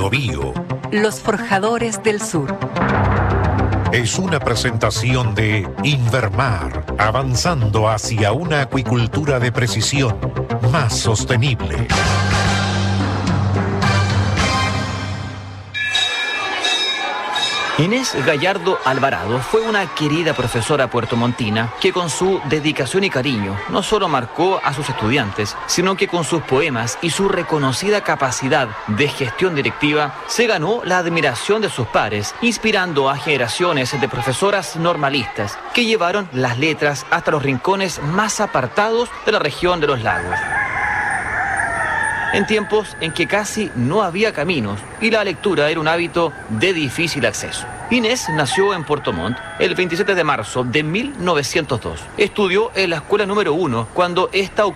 Biobío. Los Forjadores del Sur. Es una presentación de Invermar, avanzando hacia una acuicultura de precisión más sostenible. Inés Gallardo Alvarado fue una querida profesora puertomontina que con su dedicación y cariño no solo marcó a sus estudiantes, sino que con sus poemas y su reconocida capacidad de gestión directiva se ganó la admiración de sus pares, inspirando a generaciones de profesoras normalistas que llevaron las letras hasta los rincones más apartados de la región de los lagos. En tiempos en que casi no había caminos y la lectura era un hábito de difícil acceso. Inés nació en Puerto Montt el 27 de marzo de 1902. Estudió en la escuela número 1 cuando esta